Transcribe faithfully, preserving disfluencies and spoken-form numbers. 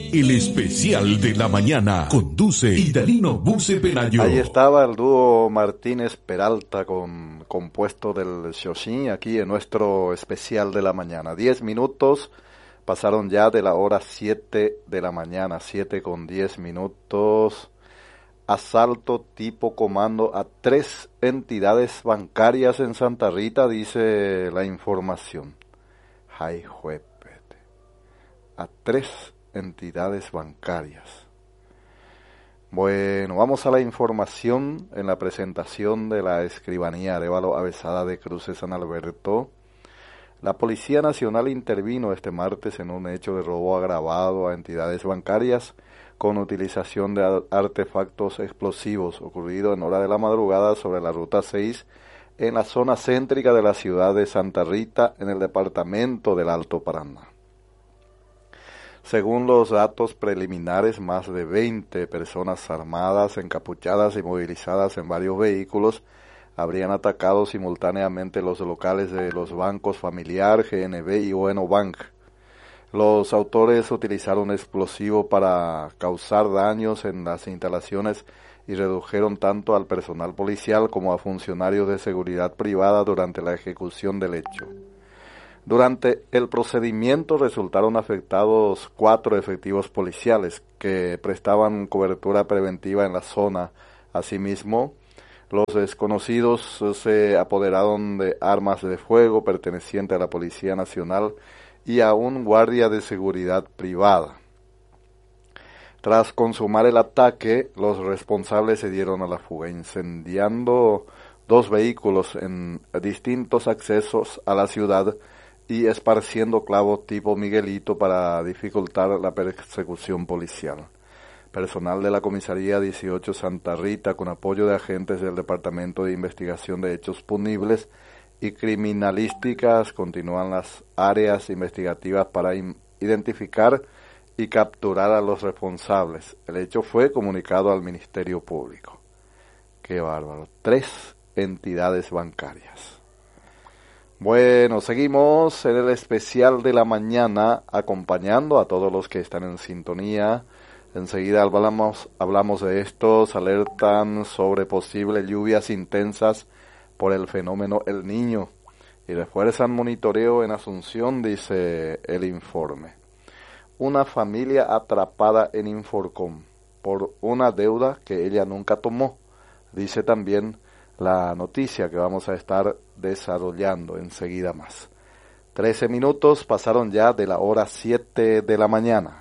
El especial de la mañana. Conduce Idalino Buce Pelayo. Ahí estaba el dúo Martínez Peralta con compuesto del Xochín aquí en nuestro especial de la mañana. Diez minutos pasaron ya de la hora siete de la mañana, siete con diez minutos. Asalto tipo comando a tres entidades bancarias en Santa Rita, dice la información. Ay, juepete. A tres entidades bancarias. Bueno, vamos a la información en la presentación de la escribanía Arévalo Avesada de Cruces San Alberto. La Policía Nacional intervino este martes en un hecho de robo agravado a entidades bancarias con utilización de artefactos explosivos ocurrido en hora de la madrugada sobre la ruta seis en la zona céntrica de la ciudad de Santa Rita en el departamento del Alto Paraná. Según los datos preliminares, más de veinte personas armadas, encapuchadas y movilizadas en varios vehículos habrían atacado simultáneamente los locales de los bancos Familiar, G N B y Bueno Bank. Los autores utilizaron explosivo para causar daños en las instalaciones y redujeron tanto al personal policial como a funcionarios de seguridad privada durante la ejecución del hecho. Durante el procedimiento resultaron afectados cuatro efectivos policiales que prestaban cobertura preventiva en la zona. Asimismo, los desconocidos se apoderaron de armas de fuego pertenecientes a la Policía Nacional y a un guardia de seguridad privada. Tras consumar el ataque, los responsables se dieron a la fuga, incendiando dos vehículos en distintos accesos a la ciudad y esparciendo clavos tipo Miguelito para dificultar la persecución policial. Personal de la Comisaría dieciocho Santa Rita, con apoyo de agentes del Departamento de Investigación de Hechos Punibles y Criminalísticas, continúan las áreas investigativas para identificar y capturar a los responsables. El hecho fue comunicado al Ministerio Público. ¡Qué bárbaro! Tres entidades bancarias. Bueno, seguimos en el especial de la mañana, acompañando a todos los que están en sintonía. Enseguida hablamos, hablamos de estos, alertan sobre posibles lluvias intensas por el fenómeno El Niño y refuerzan monitoreo en Asunción, dice el informe. Una familia atrapada en Inforcom por una deuda que ella nunca tomó, dice también la noticia que vamos a estar desarrollando enseguida más. Trece minutos pasaron ya de la hora siete de la mañana.